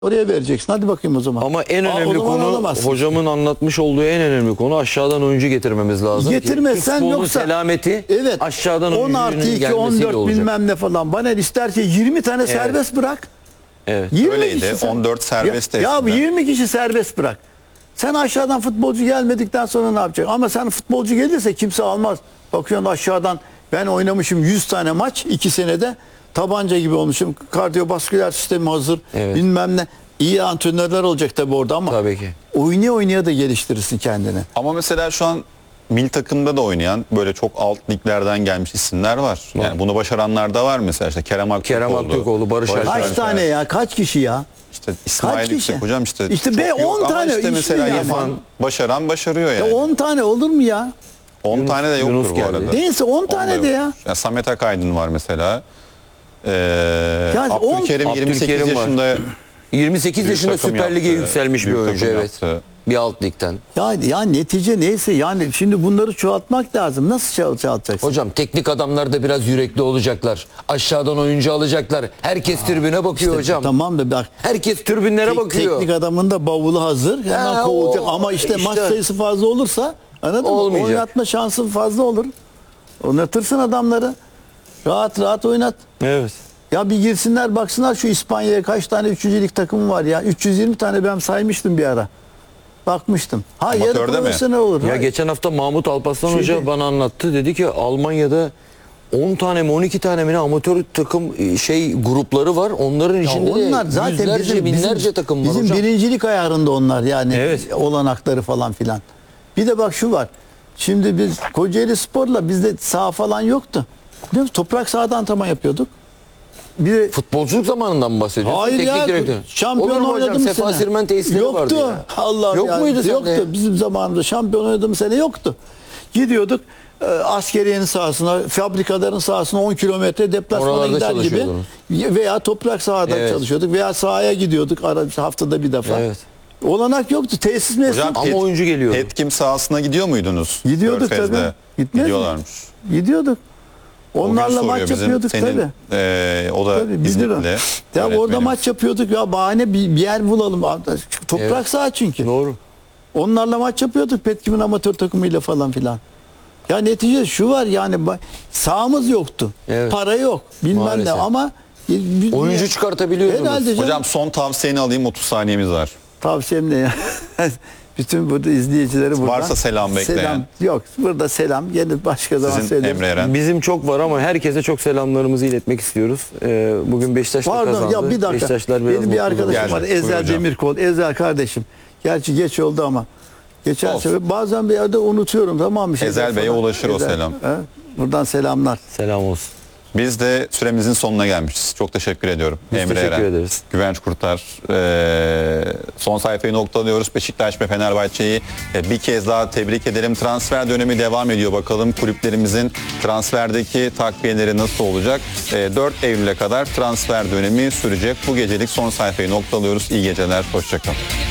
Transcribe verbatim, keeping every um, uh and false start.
Oraya vereceksin. Hadi bakayım o zaman. Ama en Aa, önemli o zaman konu, alamazsın. hocamın anlatmış olduğu en önemli konu, aşağıdan oyuncu getirmemiz lazım. Getirmezsen Futbolun yoksa selameti evet, aşağıdan on artı oyuncunun iki, gelmesiyle on dört olacak. bilmem ne falan. Bana ister ki yirmi tane Evet. serbest bırak. Evet. yirmi Öyleydi. kişi sen- on dört serbest Ya, ya bu eskiden. yirmi kişi serbest bırak. Sen aşağıdan futbolcu gelmedikten sonra ne yapacaksın? Ama sen futbolcu gelirse kimse almaz. Bakıyorsun aşağıdan, ben oynamışım yüz tane maç iki senede. Tabanca gibi olmuşum. Kardiyovasküler sistemi hazır. Evet. Bilmem ne. İyi antrenörler olacak tabii orada ama Tabii ki. oynaya oynaya da geliştirirsin kendini. Ama mesela şu an milli takımda da oynayan böyle çok alt liglerden gelmiş isimler var. Yani bunu başaranlar da var mesela, işte Kerem Aktürkoğlu. Kerem Aktürkoğlu, Barış Alper. Kaç Alper, tane ya? Kaç kişi ya? İşte İsmail Kaç kişi? Yüksek hocam, işte İşte be, çok yok on ama tane işte işte mesela yani. İrfan başaran başarıyor yani. Ya on tane olur mu ya? on Yunus- tane de yoktur Yunus bu geldi. arada. Neyse on On da tane de yok. ya. Yani Samet Akaydın var mesela. Ee, Yani on- Abdülkerim yirmi sekiz Abdülkerim var. yaşında yirmi sekiz büyük yaşında takım Süper Lig'e yaptı. yükselmiş bir Büyük oyuncu, takım evet. yaptı. Bir alt ligden. Ya, ya netice neyse yani şimdi bunları çoğaltmak lazım. Nasıl ço- çoğaltacaksın? Hocam teknik adamlar da biraz yürekli olacaklar. Aşağıdan oyuncu alacaklar. Herkes tribüne bakıyor hocam. Tamam da bak. Herkes tribünlere tek- bakıyor. Teknik adamın da bavulu hazır. Hemen Ha, kovulacak. o- Ama işte, işte. maç sayısı fazla olursa anladın mı? Olmayacak. Oynatma şansın fazla olur. Oynatırsın adamları. Rahat rahat oynat. Evet. Ya bir girsinler baksınlar şu İspanya'ya kaç tane üçüncü lig takımı var ya. üç yüz yirmi tane ben saymıştım bir ara. Bakmıştım. Ha yarı Amatörde mi? profesyonel olur. Ya Ha, geçen hafta Mahmut Alparslan Şeyde- Hoca bana anlattı. Dedi ki Almanya'da on tane mi on iki tane mi ne amatör takım şey grupları var. Onların ya içinde onlar de zaten yüzlerce bizim, binlerce bizim, takım var bizim hocam. birincilik ayarında onlar yani Evet. olanakları falan filan. Bir de bak şu var. Şimdi biz Kocaeli Spor'la bizde saha falan yoktu. Biliyor musun? Toprak sahadan antrenman yapıyorduk. Bir de Futbolculuk zamanından mı bahsediyorsun? hayır Teknik ya direktör. şampiyon Olur mu hocam? oynadığımız Sefa sene. Sirmen tesisleri yoktu. vardı ya. Allah Yok ya. muydu sende Yoktu. ya? Bizim zamanımızda şampiyon oynadığımız sene yoktu. Gidiyorduk e, askeriyenin sahasına, fabrikaların sahasına on kilometre deplasmana Oralarda gider gibi çalışıyordunuz. veya toprak sahada Evet. çalışıyorduk veya sahaya gidiyorduk ara, haftada bir defa. Evet. Olanak yoktu. Tesis mi? hocam Ama Pet- oyuncu geliyordu. Petkim sahasına gidiyor muydunuz? Gidiyorduk Körfez'de. tabii. Gitmez mi? Gidiyorlarmış. Gidiyorduk. O gün Onlarla soruyor maç bizim, yapıyorduk senin, tabii. eee, o da Tabii, bilirim. İzmitli. Ya orada öğretmenimiz. maç yapıyorduk ya bahane bir, bir yer bulalım. Toprak Evet. saha çünkü. Doğru. Onlarla maç yapıyorduk Petkim'in amatör takımıyla falan filan. Ya netice şu var yani ba- sahamız yoktu. Evet. Para yok. Bilmem Maalesef. ne ama bir- Oyuncu bir- çıkartabiliyordunuz. Herhalde canım. Hocam son tavsiyeni alayım, otuz saniyemiz var. Tavsiyem ne ya? Bütün burada izleyicileri buradan. Varsa selam bekleyen. Selam. Yok burada selam. Gelir başka zaman Sizin söyleriz. Emre Eren. Bizim çok var ama herkese çok selamlarımızı iletmek istiyoruz. Ee, bugün Beşiktaş da Pardon kazandı. ya bir dakika. Beşiktaşlar biraz Benim bir mutlu arkadaşım Geldi. var. Buyur Ezel hocam. Demirkol. Ezel kardeşim. Gerçi geç oldu ama. Geçen Olsun. sefer bazen bir yerde unutuyorum tamam mı? Şeyler Ezel Bey'e falan. ulaşır o Ezel, selam. he? Buradan selamlar. Selam olsun. Biz de süremizin sonuna gelmişiz. Çok teşekkür ediyorum. Biz Emre teşekkür Eren, ederiz. Güvenç Kurtar. Ee, son sayfayı noktalıyoruz. Beşiktaş ve Fenerbahçe'yi e, bir kez daha tebrik edelim. Transfer dönemi devam ediyor. Bakalım kulüplerimizin transferdeki takviyeleri nasıl olacak? E, dört Eylül'e kadar transfer dönemi sürecek. Bu gecelik son sayfayı noktalıyoruz. İyi geceler. Hoşçakalın.